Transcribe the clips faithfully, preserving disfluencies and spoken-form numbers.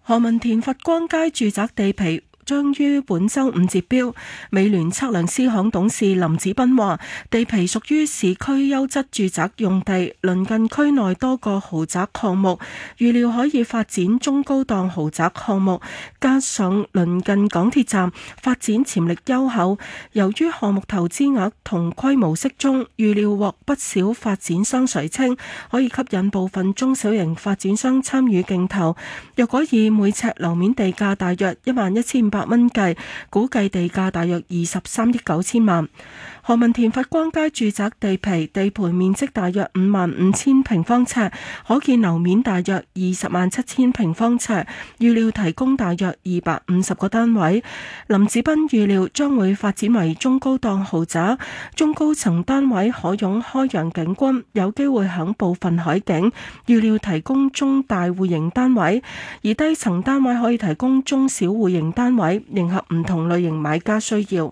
何文田佛光街住宅地皮將於本周五截標，美聯測量師行董事林子斌話：地皮屬於市區優質住宅用地，鄰近區內多個豪宅項目，預料可以發展中高檔豪宅項目，加上鄰近港鐵站，發展潛力優厚。由於項目投資額同規模適中，預料獲不少發展商垂青，可以吸引部分中小型發展商參與競投。若果以每尺樓面地價大約一萬一千五百蚊計，估計地價大約二十三億九千萬。何文田佛光街住宅地皮地盤面積大約五萬五千平方尺，可建樓面大約二十萬七千平方尺，預料提供大約二百五十個單位。林子斌預料將會發展為中高檔豪宅，中高層單位可擁開揚景觀，有機會響部分海景，預料提供中大戶型單位，而低層單位可以提供中小戶型單位，迎合唔同類型買家需要。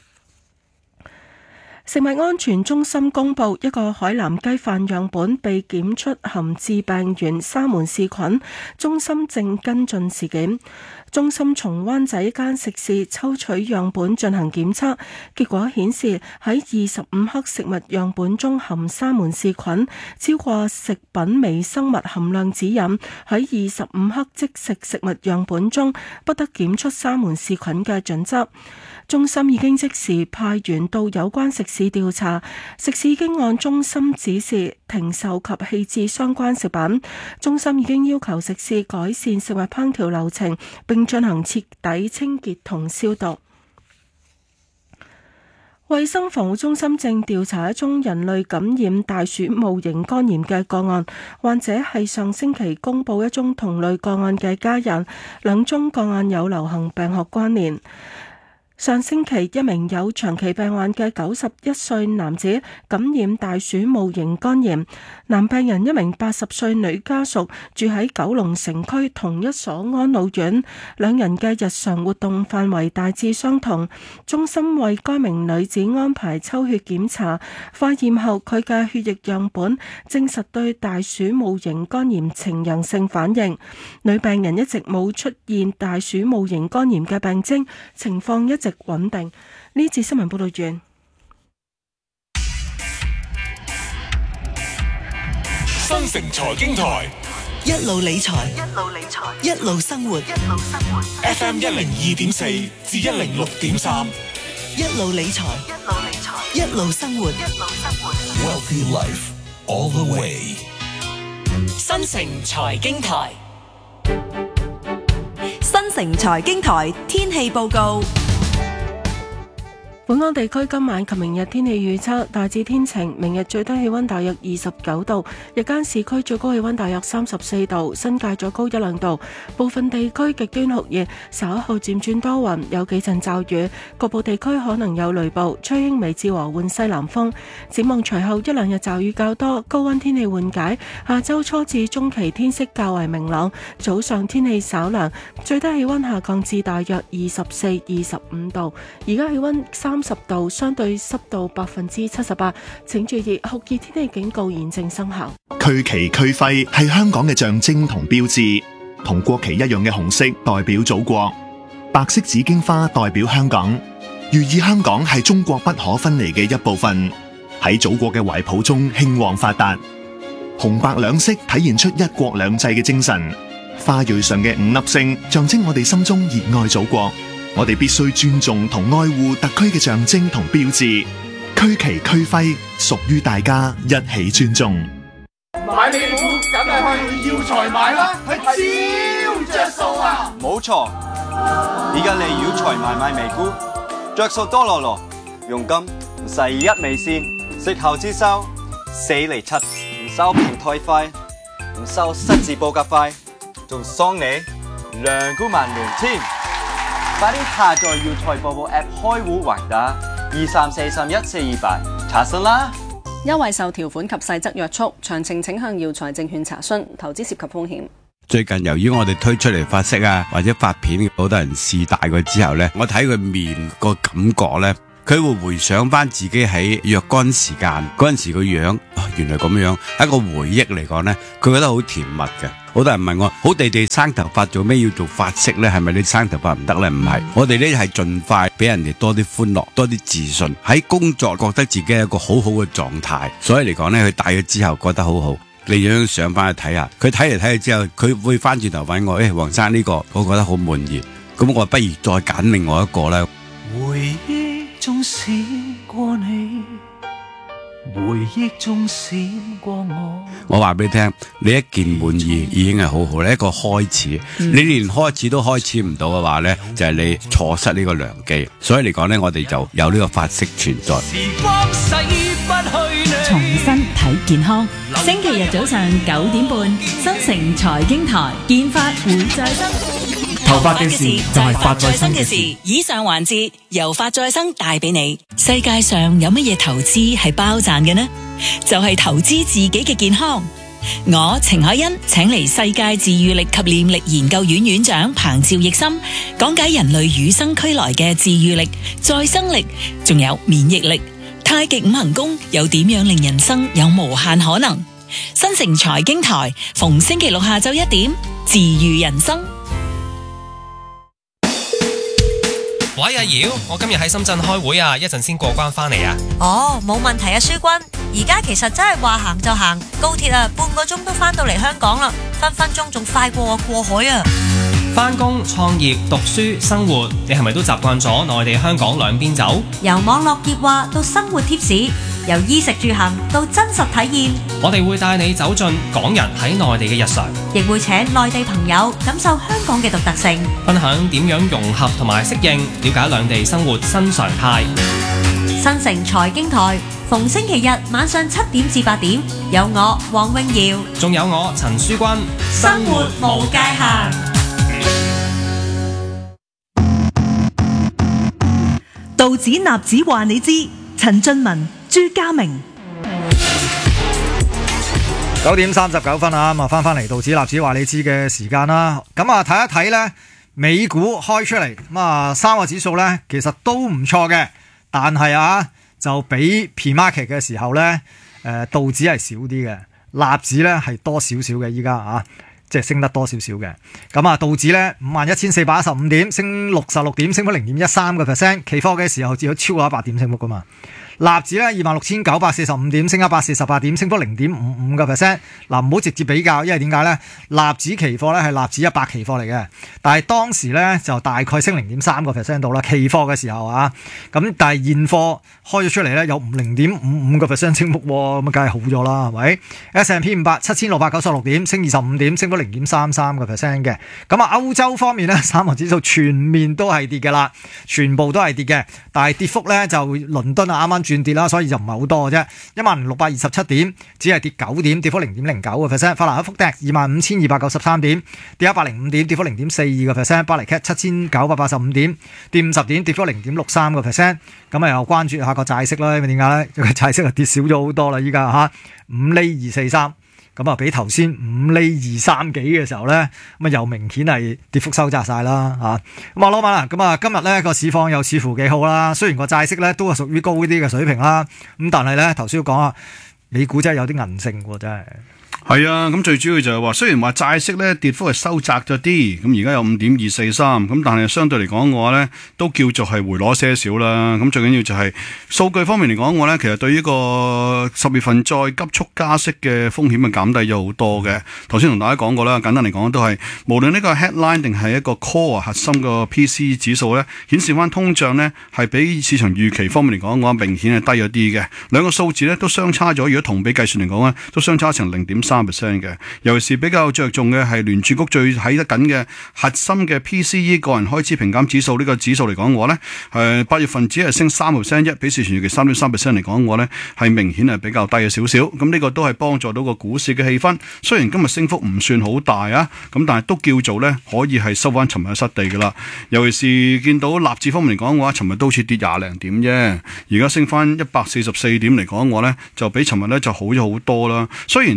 食物安全中心公布，一個海南雞飯樣本被檢出含致病原沙門氏菌，中心正跟進事件。中心從灣仔一間食肆抽取樣本進行檢測，結果顯示喺二十五克食物樣本中含沙門氏菌，超過食品微生物含量指引。喺二十五克即食食物樣本中不得檢出沙門氏菌嘅準則。中心已經即時派員到有關食肆調查，食肆經按中心指示停售及棄置相關食品。中心已經要求食肆改善食物烹調流程，並進行徹底清潔同消毒。衛生防護中心正調查一宗人類感染大鼠戊型肝炎嘅個案，患者係上星期公布一宗同類個案嘅家人，兩宗個案有流行病學關聯。上星期，一名有長期病患嘅九十一歲男子感染大鼠戊型肝炎，男病人一名八十歲女家屬住喺九龍城區同一所安老院，兩人嘅日常活動範圍大致相同。中心為該名女子安排抽血檢查，化驗後佢嘅血液樣本證實對大鼠戊型肝炎呈陽性反應。女病人一直冇出現大鼠戊型肝炎嘅病徵，情況一直穩定。呢節新聞報道完。 新城財經台一路理財， 一路理財， 一路生活， 一路生活。 F M 一零二點四至一零六點三， 一路理財， 一路理財， 一路生活， 一路生活。 Wealthy Life all the way。 新城財經台， 新城財經台天氣報告。 本港地區今晚及明日天氣預測大致天晴，明日最低氣溫大約二十九度，日間市區最高氣溫大約三十四度，新界再高一兩度。部分地區極端酷熱，稍後漸轉多雲，有幾陣驟雨，局部地區可能有雷暴，吹輕微至和緩西南風。展望隨後一兩日驟雨較多，高溫天氣緩解。下周初至中期天色較為明朗，早上天氣稍涼，最低氣溫下降至大約二十四、二十五度。而家氣溫三十度，相對濕度百分之七十八，請注意酷熱天氣警告現正生效。 區旗區徽係香港嘅象徵同標誌，同國旗一樣嘅紅色代表祖國，白色紫荊花代表香港，寓意香港係中國不可分離嘅一部分，喺祖國嘅懷抱中興旺發達。紅白兩色體現出一國兩制嘅精神，花蕊上嘅五粒星象徵我哋心中熱愛祖國。我哋必須尊重同愛護特區嘅象徵同標誌，區旗區徽屬於大家，一起尊重。 買美股梗係去耀才買啦，係超着數啊！ 冇錯，而家嚟耀才買買美股，着數多羅羅，佣金唔使一味先，息後之收四厘七，唔收平台費，唔收失字報價費，仲送你兩股萬元添。快啲下載耀才寶寶 App 開戶還打二三四三一四二八查詢啦。 優惠受條款及細則約束，詳情請向耀才證券查詢。投資涉及風險。 最近由於我哋推出嚟發色啊，或者發片，好多人試戴過之後呢，我睇佢面個感覺呢，佢會回想翻自己喺若干時間嗰陣時個樣，哦，原來咁樣，係一個回憶嚟講呢，佢覺得好甜蜜嘅。好好多人問我，好地地生頭髮做咩要做髮式呢？係咪你生頭髮唔得呢？唔係，我哋呢係盡快俾人哋多啲歡樂，多啲自信，喺工作覺得自己係一個好好嘅狀態。所以嚟講呢，佢戴咗之後覺得好好。你樣上翻去睇下，佢睇嚟睇去之後，佢會翻轉頭問我，誒、欸，黃生呢、這個我覺得好滿意。咁我不如再揀另外一個啦。 回憶中閃過你，回憶中閃過我。 我話俾你聽，你一件滿意已經係好好啦，一個開始。嗯、你連開始都開始唔到嘅話呢，就係、是、你錯失呢個良機。所以嚟講呢，我哋就有呢個髮式存在。 時光逝不去， 重新睇健康。星期日早上九點半，新城財經台，健髮會再生。 頭髮嘅事就係髮再生嘅事。 以上環節由髮再生帶俾你。世界上有乜嘢投資係包賺嘅呢？就係、是、投資自己嘅健康。我程海欣請嚟世界自愈力及念力研究院院長彭趙奕森講解人類與生俱來嘅自愈力、再生力，仲有免疫力。太極五行功又點樣令人生有無限可能？新城財經台逢星期六下晝一點，自愈人生。 喂，阿瑤，我今日喺深圳開會啊，一陣先過關翻嚟啊。 哦，冇問題啊，書君。而家其實真係話行就行，高鐵啊，半個鐘都翻到嚟香港啦，分分鐘仲快過我過海啊。 翻工、創業、讀書、生活，你係咪都習慣咗內地香港兩邊走？ 由網絡熱話到生活貼士，由衣食住行到真實體驗， 我哋會帶你走進港人喺內地嘅日常， 亦會請內地朋友感受香港嘅獨特性， 分享點樣融合同埋適應，了解兩地生活新常態。 新城財經台逢星期日晚上七點至八點，有我黃詠瑤， 仲有我陳書君， 生活無界限。 道指納指話你知，陳俊文、朱家明。 九點三十九分啊，咁啊翻翻嚟道指納指話你知嘅時間啦。咁啊睇一睇呢，美股開出嚟，咁啊三個指數呢，其實都唔錯嘅，但係啊就比 pre-market 嘅時候呢，誒道指係少啲嘅，納指呢係多少少嘅依家啊。即係升得多少少嘅，咁啊道指咧五萬一千四百一十五點，升六十六點，升幅零點一三個 percent。期貨嘅時候只有超過一百點升幅噶嘛。納指咧二萬六千九百四十五點，升一百四十八點，升幅零點五五個 percent。嗱，唔好直接比較，因為點解咧？納指期貨咧係納指一百期貨嚟嘅，但係當時咧就大概升零點三個 percent 到啦。期貨嘅時候啊，咁但係現貨開咗出嚟咧有零點五五個 percent 升幅，咁啊梗係好咗啦，係咪 ？S and P 五百七千六百九十六點，升二十五點，升幅零點三三個 percent 嘅。咁啊歐洲方面咧，三個指數全面都係跌嘅啦，全部都係跌嘅，但係跌幅咧就倫敦啊啱啱轉跌啦，所以就唔係好多嘅啫，一萬零六百二十七點，只係跌九點，跌幅零點零九個 percent。法蘭克福 D A X 二萬五千二百九十三點，跌一百零五點，跌幅零點四二個 percent。巴黎 C A T 七千九百八十五點，跌五十點，跌幅零點六三個 percent。咁啊又關注下個債息啦，因為點解咧？個債息啊跌少咗好多啦，依家吓五厘二四三。咁啊，比頭先五厘二三幾嘅時候咧，咁啊又明顯係跌幅收窄晒啦嚇。咁啊，老闆啊，咁啊今日咧個市況又似乎幾好啦。雖然個債息咧都係屬於高啲嘅水平啦，咁但係咧頭先講啊，美股真係有啲韌性喎，真係。 係啊，咁最主要就係話，雖然話債息咧跌幅係收窄咗啲，咁而家有五點二四三，咁但係相對嚟講嘅話咧，都叫做係回攞些少啦。咁最緊要就係數據方面嚟講嘅話咧，其實對於個十月份再急速加息嘅風險係減低咗好多嘅。頭先同大家講過啦，簡單嚟講都係無論呢個 headline 定係一個 core 核心個 P C 指數咧，顯示翻通脹咧係比市場預期方面嚟講嘅話，明顯係低咗啲嘅。兩個數字咧都相差咗，如果同比計算嚟講咧，都相差成零點三。嘅，尤其是比較着重嘅係聯儲局最睇得緊嘅核心嘅 P C E 個人開支平減指數呢個指數嚟講嘅話咧，誒八月份只係升三 percent 一，比市場預期三點三 percent 嚟講嘅話咧，係明顯係比較低嘅少少。咁呢個都係幫助到個股市嘅氣氛。雖然今日升幅唔算好大啊，咁但係都叫做咧可以係收翻尋日失地㗎啦。尤其是見到納指方面嚟講嘅話，尋日都好似跌廿零點啫，而家升翻一百四十四點嚟講嘅話咧，就比尋日咧就好咗好多啦。雖然都仲未上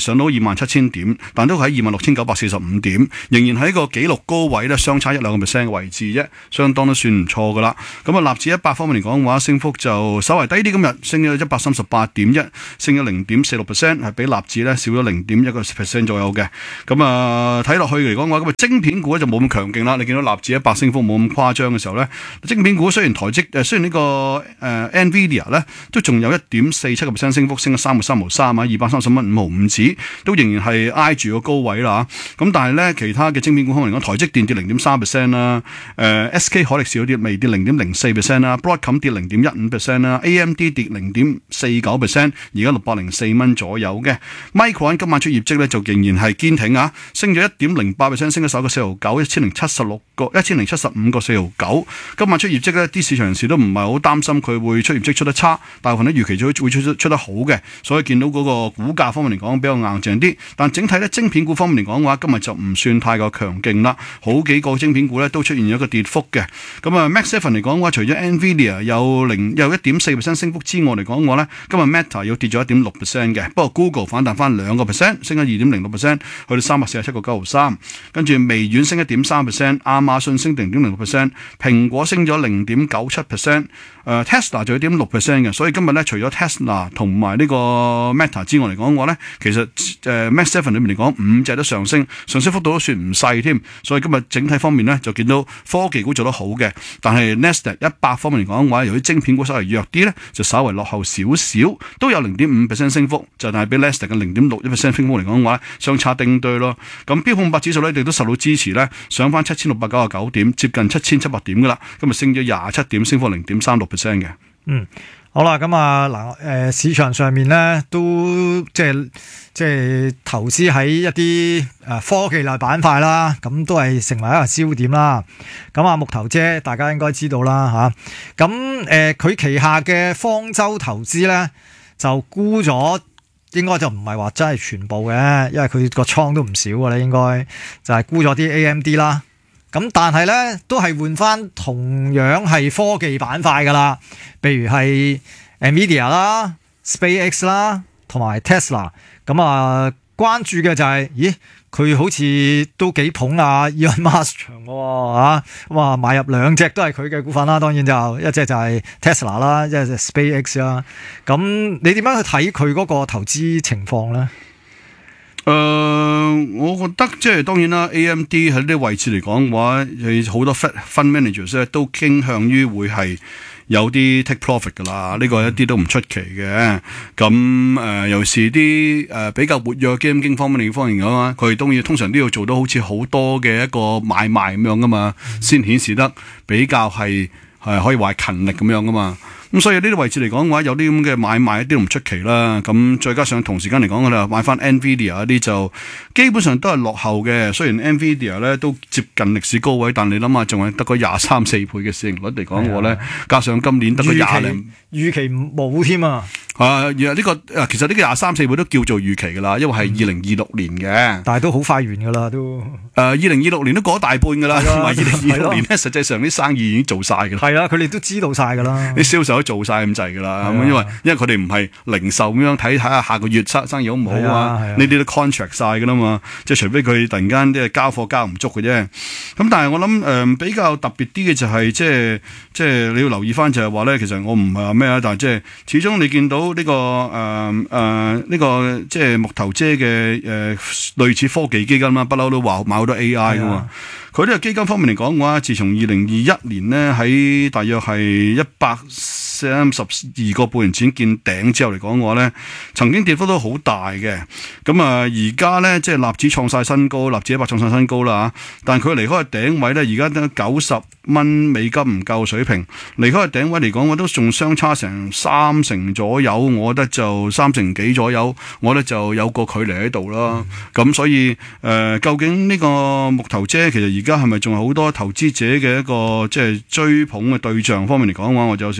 上到二萬七千點，但都喺二萬六千九百四十五點，仍然喺個紀錄高位咧，相差一兩個 percent 嘅位置啫，相當都算唔錯噶啦。咁啊，納指一百方面嚟講嘅話，升幅就稍為低啲，今日升咗一百三十八點一，升咗零點四六 percent， 係比納指咧少咗零點一個 percent 左右嘅。咁啊，睇落去嚟講嘅話，咁啊晶片股咧就冇咁強勁啦。你見到納指一百升幅冇咁誇張嘅時候咧，晶片股雖然台積誒雖然呢、這個誒、呃、Nvidia 咧都仲有一點四七個 percent 升幅，升咗三個三毫三啊，二百三十蚊五毫五紙，都仍然係挨住個高位啦。咁但係咧，其他嘅晶片股方面嚟講，台積電跌零點三 percent 啦，誒 S K 海力士嗰啲微跌零點零四 percent 啦 ，Broadcom 跌零點一五 percent 啦 ，A M D 跌零點四九 percent， 而家六百零四蚊左右嘅。Micron 今晚出業績咧就仍然係堅挺啊，升咗一點零八 percent， 升咗首個四毫九，一千零七十六個一千零七十五個四毫九。今晚出業績咧，啲市場人士都唔係好擔心佢會出業績出得差，大部分都預期咗會出出出得好嘅，所以見到嗰個股價方面嚟講比較硬淨啲。但整體咧，晶片股方面嚟講嘅話，今日就唔算太過強勁啦。好幾個晶片股咧都出現咗一個跌幅嘅。咁啊 ，Max Seven 嚟講嘅話，除咗 Nvidia 有零有一點四 percent 升幅之外嚟講嘅話咧，今日 Meta 要跌咗一點六 percent 嘅。不過 Google 反彈翻兩個 percent， 升咗二點零六 percent， 去到三百四十七個九毫三。跟住微軟升一點三 percent， 亞馬遜升零點零六 percent， 蘋果升咗零點九七 percent， 誒 Tesla 就一點六 percent 嘅。所以今日咧，除咗 Tesla 同埋呢個 Meta 之外嚟講嘅話咧，其實誒 Max Seven 裏面嚟講五隻都上升，上升幅度都算唔細添。所以今日整體方面咧，就見到科技股做得好嘅，但係 Nasdaq 一百方面嚟講嘅話，由於晶片股稍為弱啲咧，就稍為落後少少，都有零點五 percent 升幅，就係比 Nasdaq 嘅零點六一 percent 升幅嚟講嘅話，相差丁堆咯。咁標普五百指數咧，亦都受到支持咧，上翻七千六百九十九點，接近七千七百點噶啦。今日升咗廿七點，升幅零點三六 percent 嘅。 嗯，好啦，咁啊嗱，誒市場上面咧都即係即係投資喺一啲誒科技類板塊啦，咁都係成為一個焦點啦。咁啊木頭姐大家應該知道啦嚇，咁誒佢旗下嘅方舟投資咧就沽咗，應該就唔係話真係全部嘅，因為佢個倉都唔少嘅咧，應該就係沽咗啲 A M D 啦。咁但係咧都係換翻同樣係科技板塊噶啦，譬如係 Nvidia 啦、SpaceX 啦，同埋 Tesla。咁啊，關注嘅就係、是，咦，佢好似都幾捧啊 Elon Musk 場喎嚇，咁啊買入兩隻都係佢嘅股份啦，當然就一隻就係 Tesla 啦，一隻就 SpaceX 啦。咁你點樣去睇佢嗰個投資情況咧？ 誒、呃，我覺得即係當然啦 ，A M D 喺呢啲位置嚟講嘅話，係好多 fund managers 咧都傾向於會係有啲 take profit 噶啦，呢、這個一啲都唔出奇嘅。咁誒、呃，尤其是啲誒、呃、比較活躍嘅基金經方面嘅方面講啊，佢哋當然通常都要做到好似好多嘅一個買賣咁樣噶嘛，先顯示得比較係係可以話係勤力咁樣噶嘛。咁所以呢啲位置嚟講嘅話，有啲咁嘅買賣一啲都唔出奇啦。咁再加上同時間嚟講嘅啦，買翻 Nvidia 嗰啲就基本上都係落後嘅。雖然 Nvidia 咧都接近歷史高位，但你諗下仲係得個廿三四倍嘅市盈率嚟講嘅話咧，加上今年得個廿零， 預期冇添啊！ 啊，呢、這個其實呢個廿三四倍都叫做預期噶啦，因為係二零二六年嘅、嗯， 但係都好快完噶啦，都誒二零二六年都過一大半噶啦，同埋二零二六年咧，實際上啲生意已經做晒噶啦。 係啦，佢哋都知道晒噶啦， 啲銷售都做晒咁滯噶啦。咁因為因為佢哋唔係零售咁樣睇睇下下個月生生意好唔好啊？呢啲都 contract 晒噶啦嘛，即係除非佢突然間即係交貨交唔足嘅啫。咁但係我諗誒、呃、比較特別啲嘅就係、是、即係即係你要留意翻就係話咧，其實我唔係話咩啊，但係即係始終你見到。呢、這個誒誒呢個即係木頭姐嘅誒、呃、類似科技基金啦，不嬲都話買好多 A I 噶嘛。佢呢個基金方面嚟講嘅話，自從二零二一年呢，喺大約係一百三十二個半年前見頂之後嚟講嘅話咧，曾經跌幅都好大嘅。咁啊，而家咧即係納指創晒新高，納指一百創晒新高啦嚇。但係佢離開個頂位咧，而家得九十蚊美金唔夠水平。離開個頂位嚟講，我都仲相差成三成左右，我覺得就三成幾左右，我覺得就有個距離喺度啦。咁、嗯、所以誒、呃，究竟呢個木頭姐其實而家係咪仲有好多投資者嘅一個即係追捧嘅對象方面嚟講嘅話，我就有少少保留。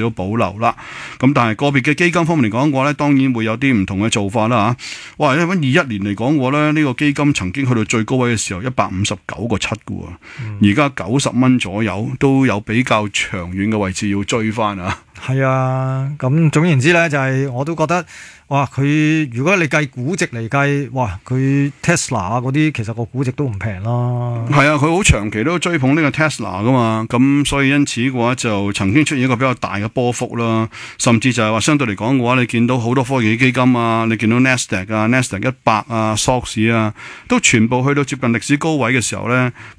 流啦。咁但係個別嘅基金方面嚟講嘅話咧，當然會有啲唔同嘅做法啦嚇。哇！因為二一年嚟講嘅話咧，呢個基金曾經去到最高位嘅時候一百五十九個七嘅喎，而家九十蚊左右，都有比較長遠嘅位置要追翻啊。 係啊，咁總言之咧，就係、是、我都覺得，哇！佢如果你計估值嚟計，哇！佢 Tesla 啊嗰啲，其實個估值都唔平啦。 係啊，佢好長期都追捧呢個 Tesla 噶嘛，咁所以因此嘅話就曾經出現一個比較大嘅波幅啦，甚至就係話相對嚟講嘅話，你見到好多科技基金啊，你見到 Nasdaq 啊、Nasdaq 一百啊、S O X 啊，都全部去到接近歷史高位嘅時候咧。